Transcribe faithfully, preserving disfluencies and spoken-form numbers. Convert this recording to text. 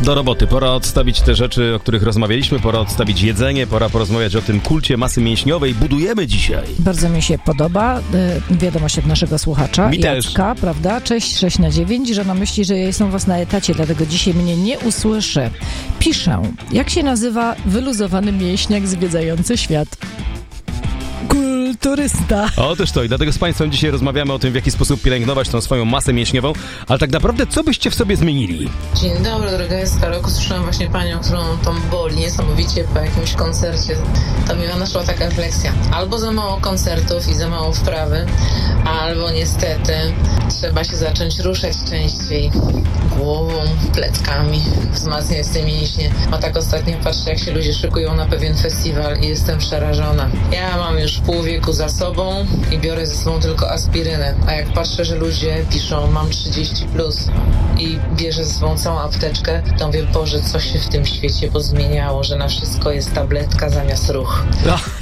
Do roboty. Pora odstawić te rzeczy, o których rozmawialiśmy, pora odstawić jedzenie, pora porozmawiać o tym kulcie masy mięśniowej. Budujemy dzisiaj. Bardzo mi się podoba y, wiadomość od naszego słuchacza, mi Jacka, prawda? Cześć, sześć na dziewięć. Żona myśli, że ja jestem u was na etacie, dlatego dzisiaj mnie nie usłyszy. Piszę, jak się nazywa wyluzowany mięśniak zwiedzający świat? Kulturysta. Otóż to i dlatego z Państwem dzisiaj rozmawiamy o tym, w jaki sposób pielęgnować tą swoją masę mięśniową, ale tak naprawdę co byście w sobie zmienili? Dzień dobry, droga Eska. Roku słyszałam właśnie panią, którą tam boli niesamowicie po jakimś koncercie. To mi naszła taka refleksja. Albo za mało koncertów i za mało wprawy, albo niestety trzeba się zacząć ruszać częściej głową, pleckami, wzmacniać te mięśnie. A tak ostatnio patrzę, jak się ludzie szykują na pewien festiwal i jestem przerażona. Ja mam już pół wieku za sobą i biorę ze sobą tylko aspirynę. A jak patrzę, że ludzie piszą, mam trzydzieści plus i bierze ze sobą całą apteczkę, to mówię, Boże, co się w tym świecie pozmieniało, że na wszystko jest tabletka zamiast ruch. No,